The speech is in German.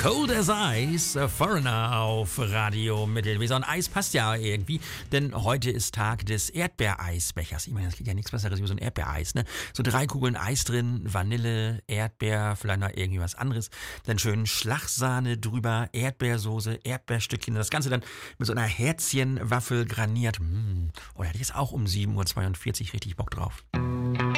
Cold as Ice, Foreigner auf Radio Mittelweser. Und Eis passt ja irgendwie, denn heute ist Tag des Erdbeereisbechers. Ich meine, es geht ja nichts Besseres wie so ein Erdbeereis, ne? So 3 Kugeln Eis drin, Vanille, Erdbeer, vielleicht noch irgendwie was anderes. Dann schön Schlagsahne drüber, Erdbeersoße, Erdbeerstückchen. Das Ganze dann mit so einer Herzchenwaffel garniert. Oh, da hätte ich jetzt auch um 7:42 Uhr richtig Bock drauf.